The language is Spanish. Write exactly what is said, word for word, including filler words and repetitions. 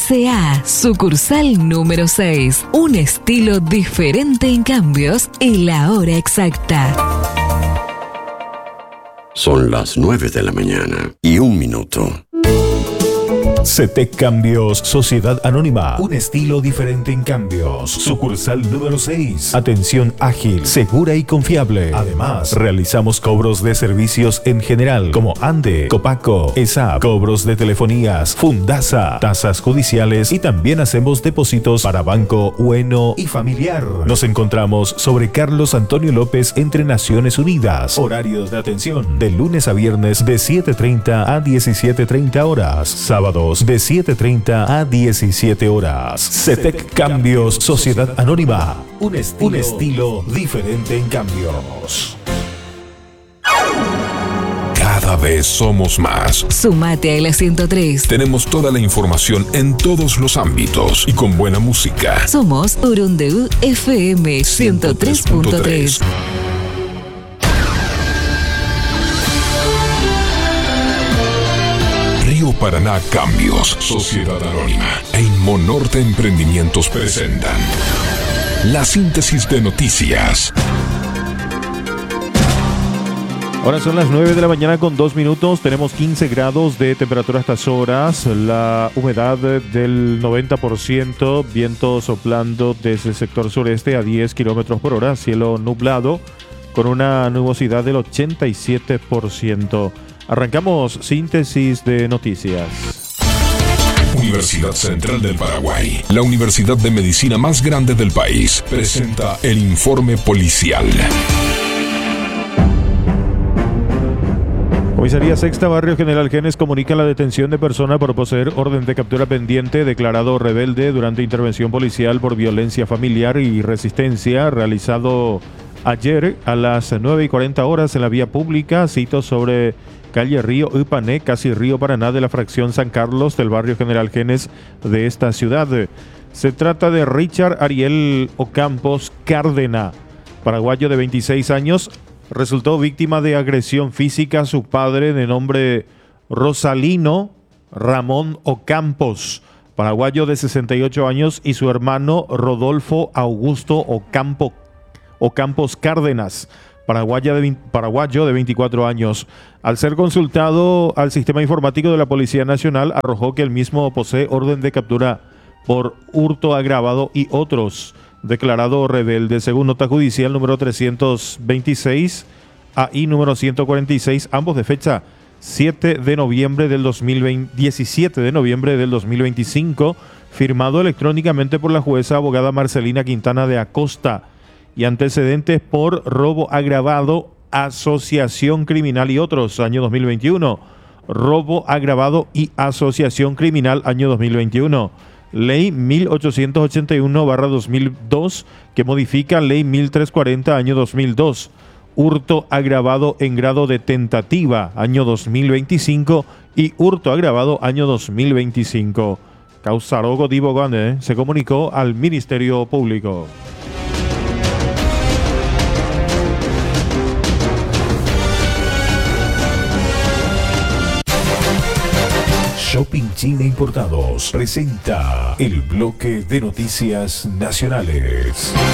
S A, sucursal número seis. Un estilo diferente en cambios y la hora exacta. Son las nueve de la mañana y un minuto. CETEC Cambios Sociedad Anónima. Un estilo diferente en cambios. Sucursal número seis. Atención ágil, segura y confiable. Además, realizamos cobros de servicios en general como ANDE, Copaco, E S A P, cobros de telefonías, Fundasa, tasas judiciales y también hacemos depósitos para banco, bueno y familiar. Nos encontramos sobre Carlos Antonio López entre Naciones Unidas. Horarios de atención de lunes a viernes de siete treinta a diecisiete treinta horas. Sábados de siete treinta a diecisiete horas. CETEC Cambios Sociedad Anónima. Un estilo, un estilo diferente en cambios. Cada vez somos más. Sumate a la ciento tres. Tenemos toda la información en todos los ámbitos y con buena música. Somos Urundeu F M ciento tres punto tres. Río Paraná Cambios, Sociedad Anónima e Inmonorte Emprendimientos presentan la síntesis de noticias. Ahora son las nueve de la mañana con dos minutos. Tenemos quince grados de temperatura a estas horas. La humedad del noventa por ciento. Viento soplando desde el sector sureste a diez kilómetros por hora. Cielo nublado con una nubosidad del ochenta y siete por ciento. Arrancamos síntesis de noticias. Universidad Central del Paraguay, la universidad de medicina más grande del país, presenta el informe policial. Comisaría Sexta Barrio General Genes comunica la detención de persona por poseer orden de captura pendiente, declarado rebelde durante intervención policial por violencia familiar y resistencia, realizado ayer a las nueve y cuarenta horas en la vía pública, cito sobre calle Río Ipané, casi Río Paraná, de la fracción San Carlos del barrio General Genes de esta ciudad. Se trata de Richard Ariel Ocampos Cárdena, paraguayo de veintiséis años, resultó víctima de agresión física a su padre de nombre Rosalino Ramón Ocampos, paraguayo de sesenta y ocho años, y su hermano Rodolfo Augusto Ocampo, Ocampos Cárdenas, paraguaya de, paraguayo de veinticuatro años. Al ser consultado al sistema informático de la Policía Nacional, arrojó que el mismo posee orden de captura por hurto agravado y otros, declarado rebelde, según nota judicial número trescientos veintiséis, A I número ciento cuarenta y seis, ambos de fecha siete de noviembre del dos mil veinte, diecisiete de noviembre del dos mil veinticinco, firmado electrónicamente por la jueza abogada Marcelina Quintana de Acosta, y antecedentes por robo agravado, asociación criminal y otros, año dos mil veintiuno. Robo agravado y asociación criminal, año dos mil veintiuno. Ley mil ochocientos ochenta y uno barra dos mil dos, que modifica Ley mil trescientos cuarenta, año dos mil dos. Hurto agravado en grado de tentativa, año dos mil veinticinco, y hurto agravado, año dos mil veinticinco. Causarogo Divogane se comunicó al Ministerio Público. Shopping China Importados presenta el bloque de noticias nacionales.